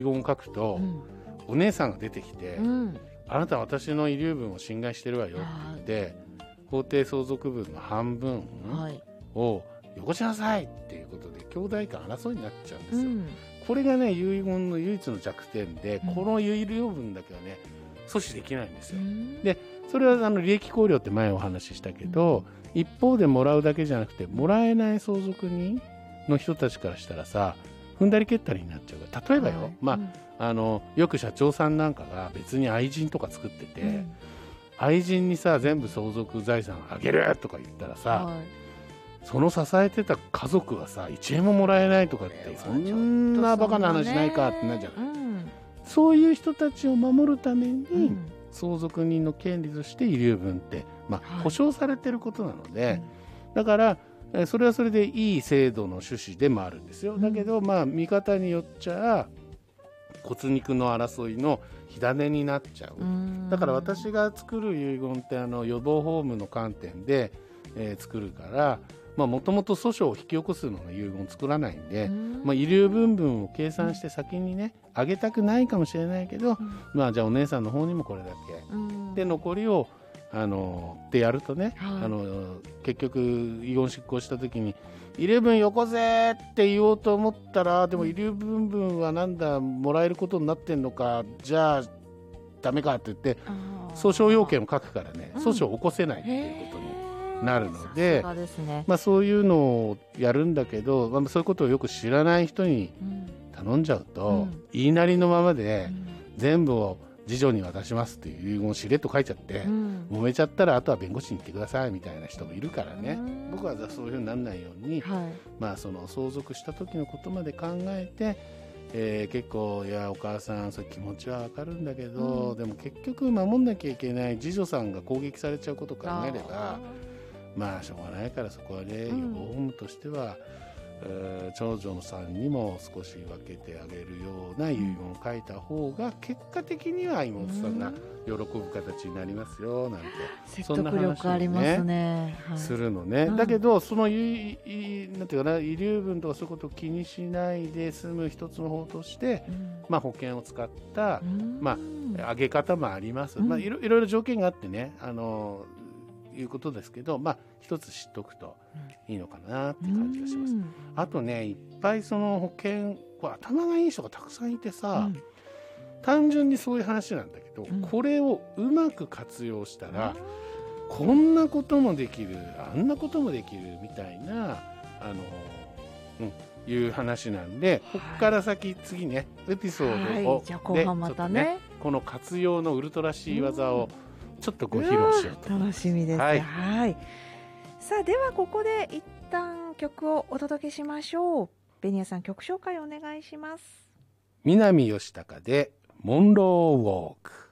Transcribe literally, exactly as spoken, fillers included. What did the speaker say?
言を書くと、うん、お姉さんが出てきて、うん、あなたは私の遺留分を侵害してるわよって言って法定相続分の半分をよこしなさいっていうことで兄弟間争いになっちゃうんですよ、うん、これがね遺言の唯一の弱点で、うん、この遺留分だけはね阻止できないんですよ、うん、でそれはあの利益考慮って前お話ししたけど、うん、一方でもらうだけじゃなくてもらえない相続人の人たちからしたらさ踏んだり蹴ったりになっちゃうから例えばよ、はい、まあ、うん、あのよく社長さんなんかが別に愛人とか作ってて、うん、愛人にさ全部相続財産あげるとか言ったらさ、はい、その支えてた家族はさいちえんももらえないとかって、そんなバカな話ないかってなるじゃない、うん、そういう人たちを守るために、うん、相続人の権利として遺留分って、まあ、保障されてることなので、はい、だからそれはそれでいい制度の趣旨でもあるんですよ。だけど、うん、まあ見方によっちゃ骨肉の争いの火種になっちゃう。だから私が作る遺言ってあの予防法務の観点で、えー、作るからもともと訴訟を引き起こすのが遺言作らないんで、んまあ、遺留分分を計算して先にねあげたくないかもしれないけど、うん、まあじゃあお姉さんの方にもこれだけで残りをあのってやるとね、はい、あの結局遺言執行した時に遺留分よこせって言おうと思ったらでも遺留分分はなんだもらえることになってんのかじゃあダメかって言って訴訟要件を書くからね、うん、訴訟を起こせないっていうことになるので、ねまあ、そういうのをやるんだけど、まあ、そういうことをよく知らない人に頼んじゃうと、うん、言いなりのままで全部を次女に渡しますっていう遺言をしれっと書いちゃって、うん、揉めちゃったらあとは弁護士に行ってくださいみたいな人もいるからね、うん、僕はそういうふうにならないように、はいまあ、その相続した時のことまで考えて、えー、結構いやお母さんそういう気持ちは分かるんだけど、うん、でも結局守んなきゃいけない次女さんが攻撃されちゃうことを考えればまあしょうがないからそこはね、うん、予防法務としてはえー、長女さんにも少し分けてあげるような遺言を書いた方が結果的には妹さんが喜ぶ形になりますよなんて、 説得力ありますね、 はい、するのね、うん、だけどそのいいなんていうかな遺留分とかそういうことを気にしないで済む一つの方として、うんまあ、保険を使った、うんまあ、上げ方もあります、うんまあ、いろいろいろ条件があってねあのいうことですけど、まあ、一つ知っておくといいのかなって感じがします。あとねいっぱいその保険これ頭がいい人がたくさんいてさ、うん、単純にそういう話なんだけど、うん、これをうまく活用したら、うん、こんなこともできるあんなこともできるみたいなあの、うん、いう話なんで、はい、ここから先次ねエピソードを、はい、 じゃあ後半また ね, ねこの活用のウルトラシー技をちょっとご披露しようと思います。 楽しみです、 はいはい、さあではここで一旦曲をお届けしましょう。ベニヤさん曲紹介お願いします。 南吉高でモンローウォーク。